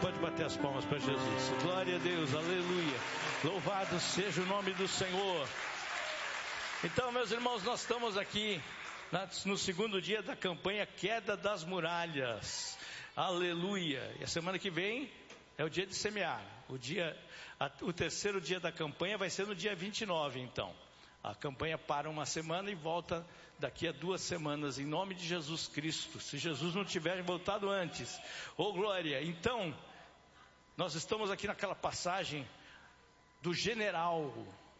Pode bater as palmas para Jesus. Glória a Deus, aleluia. Louvado seja o nome do Senhor. Então, meus irmãos, nós estamos aqui no segundo dia da campanha Queda das Muralhas. Aleluia. E a semana que vem é o dia de semear. O terceiro dia da campanha vai ser no dia 29, então. A campanha para uma semana e volta daqui a 2 semanas, em nome de Jesus Cristo. Se Jesus não tiver voltado antes. Oh, glória. Então, nós estamos aqui naquela passagem do general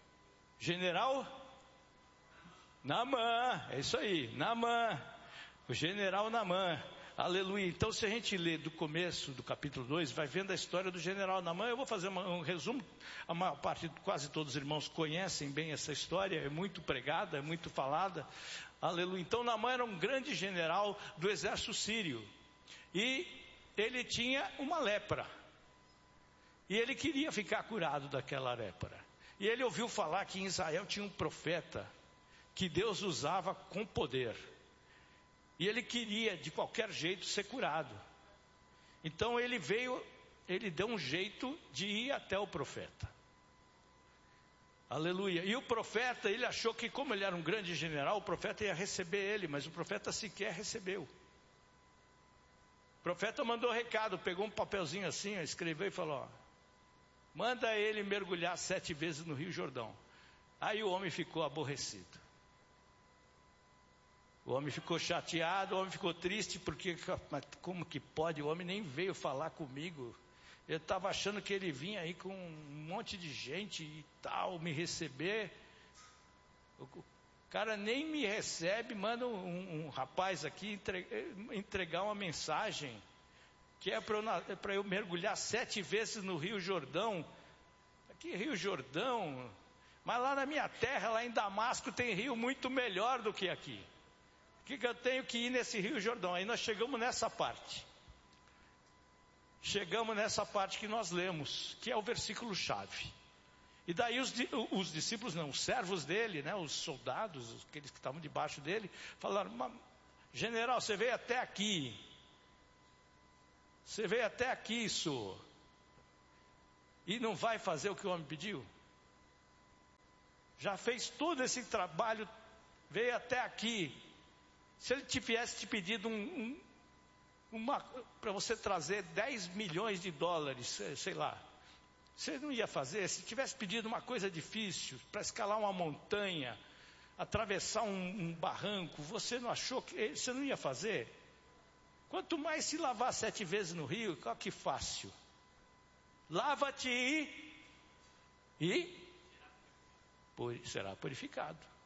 Naamã, é isso aí, Naamã, o general Naamã, aleluia. Então, se a gente lê do começo do capítulo 2, vai vendo a história do general Naamã. Eu vou fazer um resumo. A maior parte, quase todos os irmãos conhecem bem essa história, é muito pregada, é muito falada, aleluia. Então, Naamã era um grande general do exército sírio, e ele tinha uma lepra, e ele queria ficar curado daquela lepra, e ele ouviu falar que em Israel tinha um profeta, que Deus usava com poder, e ele queria de qualquer jeito ser curado. Então ele deu um jeito de ir até o profeta, aleluia. E o profeta, ele achou que como ele era um grande general, o profeta ia receber ele, mas o profeta sequer recebeu. O profeta mandou recado, pegou um papelzinho assim, escreveu e falou: manda ele mergulhar 7 vezes no Rio Jordão. Aí o homem ficou aborrecido. O homem ficou chateado, o homem ficou triste, porque como que pode? O homem nem veio falar comigo. Eu estava achando que ele vinha aí com um monte de gente e tal, me receber. O cara nem me recebe, manda um rapaz aqui entregar uma mensagem, que é para eu mergulhar 7 vezes no Rio Jordão. Que Rio Jordão? Mas lá na minha terra, lá em Damasco, tem rio muito melhor do que aqui. Por que eu tenho que ir nesse Rio Jordão? Aí nós chegamos nessa parte. Chegamos nessa parte que nós lemos, que é o versículo chave. E daí os discípulos, não, os servos dele, né, os soldados, aqueles que estavam debaixo dele, falaram: general, você veio até aqui. Você veio até aqui, senhor, e não vai fazer o que o homem pediu? Já fez todo esse trabalho, veio até aqui. Se ele tivesse te pedido para você trazer 10 milhões de dólares, sei lá, você não ia fazer? Se tivesse pedido uma coisa difícil, para escalar uma montanha, atravessar um barranco, você não achou que você não ia fazer? Quanto mais se lavar 7 vezes no rio, olha que fácil. Lava-te e será purificado.